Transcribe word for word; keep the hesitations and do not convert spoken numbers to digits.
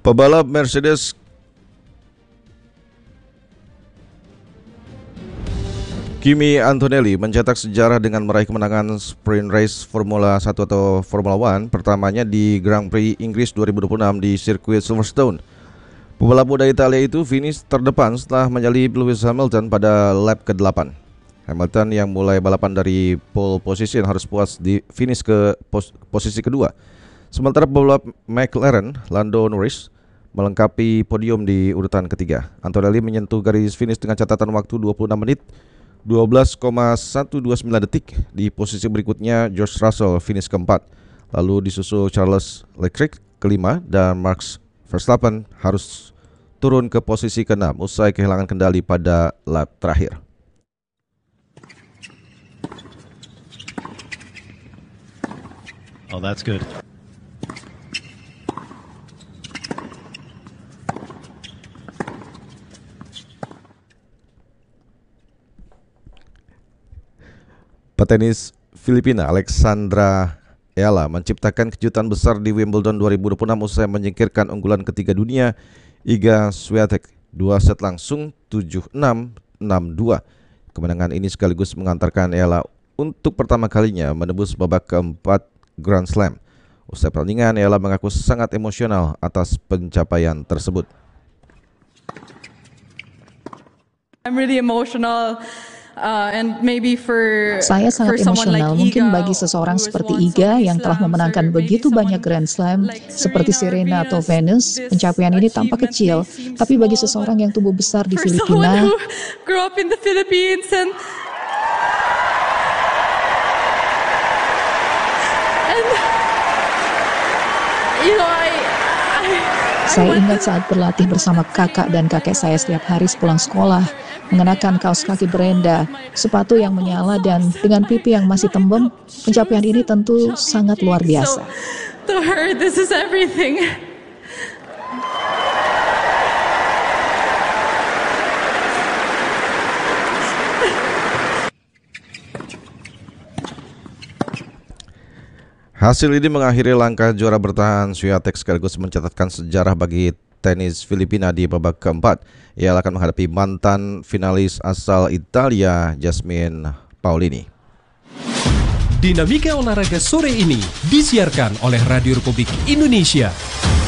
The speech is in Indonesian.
Pebalap Mercedes Kimi Antonelli mencetak sejarah dengan meraih kemenangan sprint race Formula satu atau Formula One pertamanya di Grand Prix Inggris dua ribu dua puluh enam di sirkuit Silverstone. Pebalap muda Italia itu finish terdepan setelah menyalip Lewis Hamilton pada lap kedelapan. Hamilton yang mulai balapan dari pole position harus puas di finish ke pos posisi kedua. Sementara pebalap McLaren Lando Norris melengkapi podium di urutan ketiga. Antonelli menyentuh garis finish dengan catatan waktu dua puluh enam menit dua belas koma seratus dua puluh sembilan detik. Di posisi berikutnya George Russell finish keempat, lalu disusul Charles Leclerc kelima dan Max Verstappen harus turun ke posisi keenam usai kehilangan kendali pada lap terakhir. Oh, that's good. Petenis Filipina Alexandra Eala menciptakan kejutan besar di Wimbledon dua ribu dua puluh enam usai menyingkirkan unggulan ketiga dunia Iga Swiatek dua set langsung tujuh enam, enam dua. Kemenangan ini sekaligus mengantarkan Eala untuk pertama kalinya menembus babak keempat Grand Slam. Usai pertandingan, Eala mengaku sangat emosional atas pencapaian tersebut. I'm really emotional. Uh, and maybe for, Saya sangat for emosional, like mungkin Iga, bagi seseorang who has seperti won so Iga many yang telah slams, memenangkan or begitu maybe banyak Grand Slam, like seperti Serena atau Venus. this Pencapaian ini tampak kecil, achievement may seem tapi bagi small, seseorang yang tumbuh besar di for Filipina, someone who grew up in the Philippines and and you know I I, I saya went ingat to- saat berlatih bersama kakak dan kakek saya setiap hari sepulang sekolah, mengenakan kaos kaki Brenda, sepatu yang menyala dan dengan pipi yang masih tembem. Pencapaian ini tentu sangat luar biasa. So, to her, this is everything. Hasil ini mengakhiri langkah juara bertahan Swiatek sekaligus mencatatkan sejarah bagi tenis Filipina di babak keempat. Ia akan menghadapi mantan finalis asal Italia Jasmine Paolini. Dinamika olahraga sore ini disiarkan oleh Radio Republik Indonesia.